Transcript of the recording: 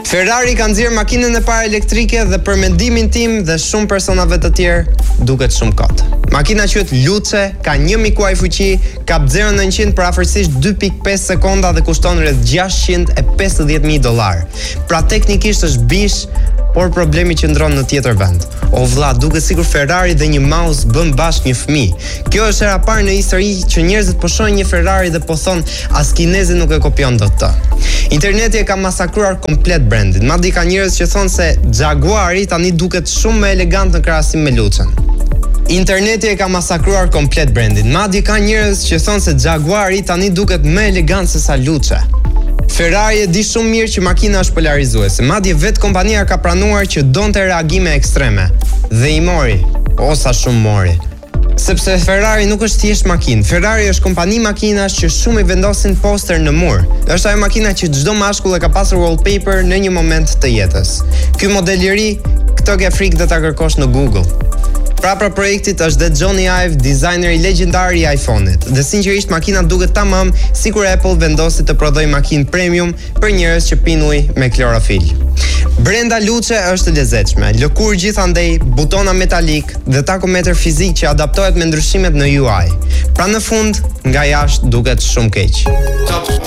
Ferrari ka nxjerrë makinën e parë elektrike dhe për mendimin tim dhe shumë personave të tjerë duket shumë kot. Makina quhet Luce, ka 1 mikuaj fuqi, kap 0-100 për afërsisht 2.5 sekonda dhe kushton rreth $650.000. Pra teknikisht është bish, por problemi qëndron në tjetër vend. O vlla, duket sikur Ferrari dhe një mouse bën bashkë një fëmijë. Kjo është hera parë në histori që njerëzit po shohin një Ferrari dhe po thon as kinezi nuk e kopjon dot të. Interneti e ka masakruar komplet brandin. Madje ka njerëz që thonë se Jaguari tani duket shumë më elegant në krahasim me Lucen. Interneti e ka masakruar komplet brandin. Madje ka njerëz që thonë se Jaguari tani duket më elegant se sa Luce. Ferrari e di shumë mirë që makina është polarizuese. Madje vetë kompania ka pranuar që donte reagime ekstreme dhe i mori, sa shumë mori. Sepse Ferrari nuk është thjesht makinë. Ferrari është kompani makinash që shumë i vendosin poster në mur. Është ajo makina që çdo mashkull e ka pasur wallpaper në një moment të jetës. Ky model i ri, këtë ke frikë dhe ta kërkosh në Google. Prapra projektit është dhe Johnny Ive, dizajneri legjendar i iPhone-it. Dhe sinqerisht makina duket tamam sikur Apple vendosi të prodhojë makinë premium për njerëz që pinë ujë me klorofil. Brenda Luce është lezetshme, lëkurë gjithandej, butona metalik dhe takometër fizik që adaptohet me ndryshimet në UI. Pra në fund, nga jashtë duket shumë keq.